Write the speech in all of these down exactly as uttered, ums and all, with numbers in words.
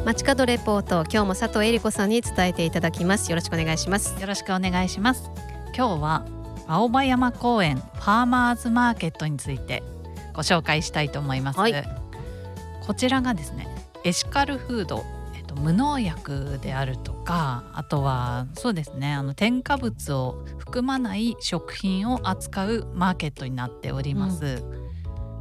街角レポート、今日も佐藤恵理子さんに伝えていただきます。よろしくお願いします。 よろしくお願いします。今日は青葉山公園ファーマーズマーケットについてご紹介したいと思います、はい、こちらがですね、エシカルフード、えっと、無農薬であるとか、あとはそうですね、あの添加物を含まない食品を扱うマーケットになっております、うん、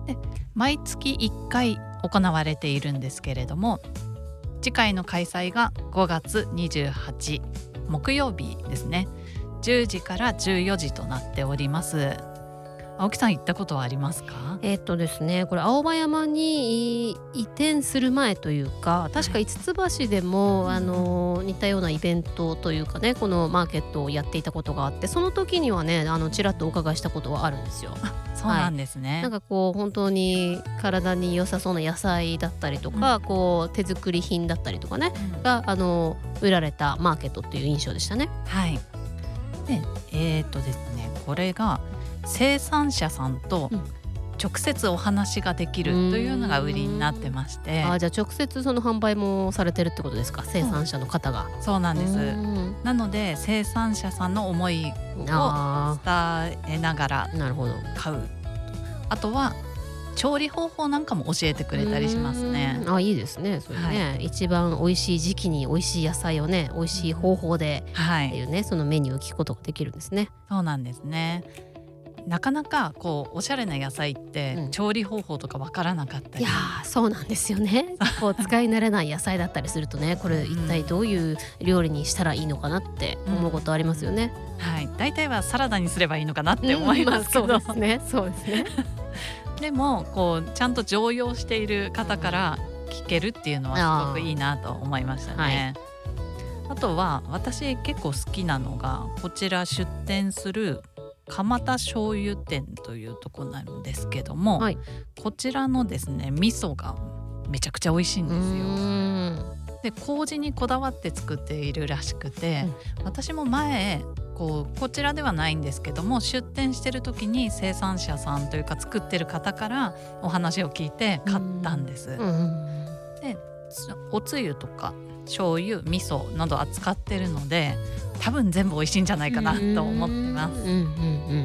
で毎月いっかい行われているんですけれども、次回の開催がごがつにじゅうはち木曜日ですね。じゅうじからじゅうよじとなっております。青木さん、行ったことはありますか？ えー、っとですねこれ青葉山に移転する前というか、確か五つ橋でも、はい、あの似たようなイベントというかね、このマーケットをやっていたことがあって、その時にはね、あのちらっとお伺いしたことはあるんですよ。 そうなんですね、はい、 なんかこう本当に体に良さそうな野菜だったりとか、うん、こう手作り品だったりとかね、うん、があの売られたマーケットっていう印象でしたね。 はい。でえー、っとですねこれが生産者さんと直接お話ができるというのが売りになってまして、 あ、じゃあ直接その販売もされてるってことですか、生産者の方が。 そう、そうなんです。なので生産者さんの思いを伝えながら買う。あとは調理方法なんかも教えてくれたりしますね。 あ、いいですねそれね、はい、一番美味しい時期に美味しい野菜をね、美味しい方法でっていうね、はい、そのメニューを聞くことができるんですね。 そうなんですね。なかなかこうおしゃれな野菜って調理方法とかわからなかったり、うん、 いやそうなんですよねこう使い慣れない野菜だったりするとね、これ一体どういう料理にしたらいいのかなって思うことありますよね、 うん、はい。大体はサラダにすればいいのかなって思いますけど、うん、まあ、 そうですねそうですねでもこうちゃんと常用している方から聞けるっていうのはすごくいいなと思いましたね。 あ,、はい、あとは私結構好きなのが、こちら出店する蒲田醤油店というところなんですけども、はい、こちらのですね味噌がめちゃくちゃ美味しいんですよ。で麹にこだわって作っているらしくて、うん、私も前こうこちらではないんですけども、出店してる時に生産者さんというか作ってる方からお話を聞いて買ったんです。でおつゆとか醤油、味噌など扱ってるので、多分全部美味しいんじゃないかなと思ってます。うんうんうん、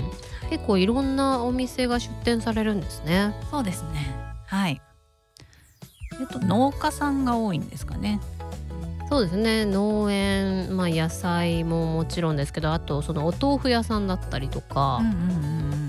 結構いろんなお店が出店されるんですね。 そうですね、はい。えっと、農家さんが多いんですかね。 そうですね、農園、まあ、野菜ももちろんですけど、あとそのお豆腐屋さんだったりとか、うんうんうん、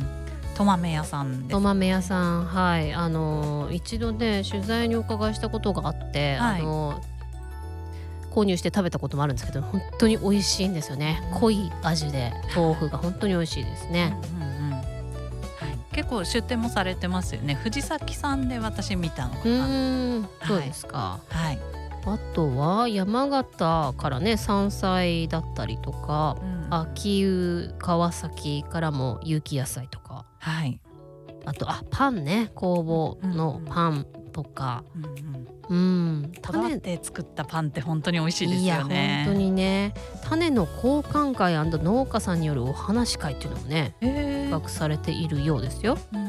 と豆屋さんですね。 と豆屋さん、はい。あの一度ね取材にお伺いしたことがあって、はい、あの購入して食べたこともあるんですけど、本当に美味しいんですよね。濃い味で豆腐が本当に美味しいですね。うんうんうん、はい、 結構出店もされてますよね。藤崎さんで私見たのかな。うーん、そうですか。 はい。 あとは山形からね山菜だったりとか、うん、秋保川崎からも有機野菜とか、 はい、 あとあパンね、工房のパンとか、うんうんうん、こだわって作ったパンって本当に美味しいですよね。 いや本当にね、種の交換会&農家さんによるお話会っていうのもね企画されているようですよ。うんうん、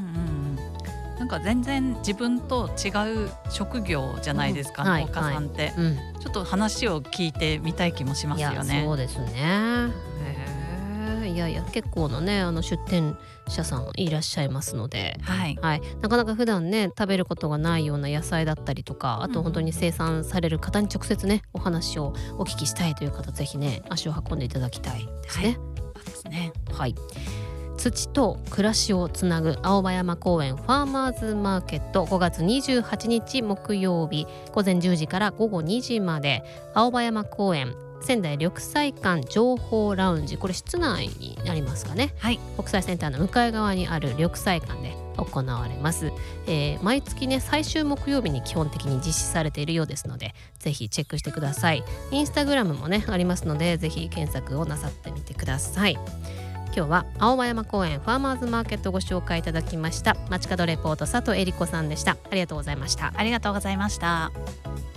なんか全然自分と違う職業じゃないですか、うん、農家さんって、はいはい、うん、ちょっと話を聞いてみたい気もしますよね。 いやそうですね。へいやいや結構なねあの出店者さんいらっしゃいますので、はいはい、なかなか普段ね食べることがないような野菜だったりとか、あと本当に生産される方に直接ねお話をお聞きしたいという方、ぜひね足を運んでいただきたいですね。はい、 そうですね。 はい。土と暮らしをつなぐ青葉山公園ファーマーズマーケット、ごがつにじゅうはちにち木曜日午前じゅうじから午後にじまで、青葉山公園仙台緑彩館情報ラウンジ、これ室内になりますかね、はい、国際センターの向かい側にある緑彩館で行われます、えー、毎月ね最終木曜日に基本的に実施されているようですので、ぜひチェックしてください。インスタグラムもねありますので、ぜひ検索をなさってみてください。今日は青葉山公園ファーマーズマーケットをご紹介いただきました。街角レポート佐藤恵理子さんでした。ありがとうございました。 ありがとうございました。